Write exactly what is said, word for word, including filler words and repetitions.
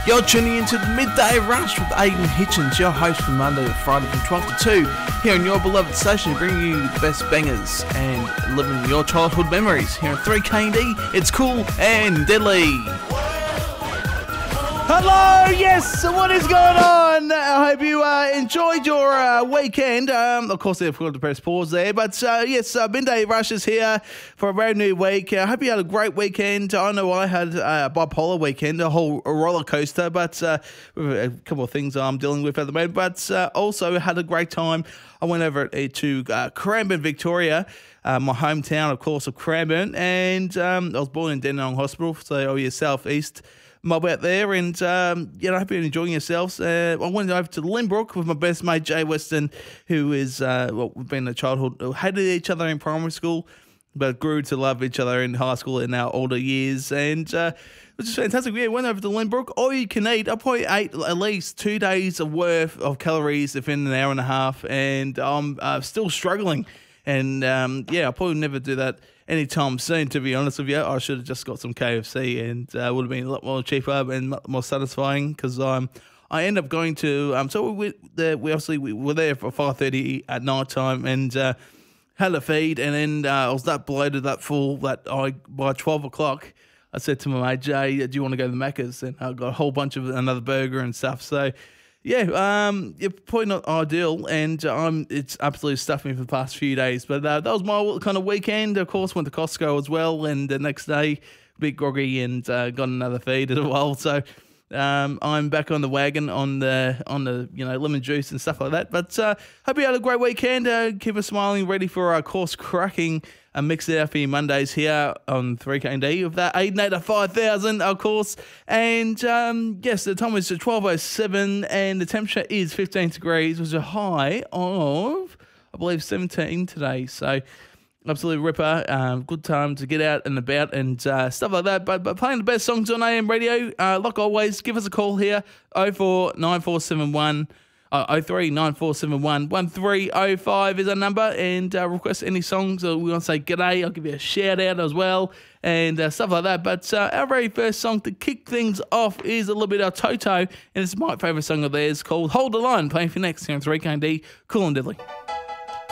You're tuning into the Midday Rush with Aidan Hitchens, your host from Monday to Friday from twelve to two, here on your beloved station, bringing you the best bangers and living your childhood memories. Here on three K D, it's cool and deadly. Hello, yes, what is going on? I hope you uh, enjoyed your uh, weekend. Um, of course, I forgot to press pause there, but uh, yes, uh, Midday Rush is here for a brand new week. I uh, hope you had a great weekend. I know I had a bipolar weekend, a whole roller coaster, but uh, a couple of things I'm dealing with at the moment, but uh, also had a great time. I went over to uh, Cranbourne, Victoria, uh, my hometown, of course, of Cranbourne, and um, I was born in Dandenong Hospital, so you're southeast mob out there, and um, you know, I hope you're enjoying yourselves. Uh, I went over to Lynbrook with my best mate Jay Weston, who is uh, well, we've been a childhood, hated each other in primary school, but grew to love each other in high school in our older years, and uh, it was just fantastic. Yeah, went over to Lynbrook. All you can eat. I probably ate at least two days of worth of calories within an hour and a half, and I'm uh, still struggling. And um, yeah, I'll probably never do that anytime soon, to be honest with you. I should have just got some K F C, and uh, would have been a lot more cheaper and more satisfying, because um, I end up going to um, so we the, we obviously we were there for five thirty at night time, and uh, had a feed, and then uh, I was that bloated, that full, that I by twelve o'clock I said to my mate Jay, "Do you want to go to the Macca's?" And I got a whole bunch of another burger and stuff. So yeah, um, yeah, probably not ideal, and um, it's absolutely stuffed me for the past few days. But uh, that was my kind of weekend. Of course, went to Costco as well, and the next day, a bit groggy, and uh, got another feed as well. So um, I'm back on the wagon on the on the you know lemon juice and stuff like that. But uh, hope you had a great weekend. Uh, keep us smiling, ready for our course cracking. A mix it out for you Mondays here on three K D with that eight eight to five thousand, of course. And um, yes, the time is twelve oh seven and the temperature is fifteen degrees, which is a high of, I believe, seventeen today. So, absolute ripper. Um, good time to get out and about and uh, stuff like that. But, but playing the best songs on A M radio, uh, like always, give us a call here, oh four nine four seven one. Uh, oh three nine four seven one one three oh five is our number, and uh, request any songs, or we want to say g'day, I'll give you a shout out as well, and uh, stuff like that. But uh, our very first song to kick things off is a little bit of Toto, and it's my favourite song of theirs called Hold the Line, playing for next here on three K D, Cool and Deadly.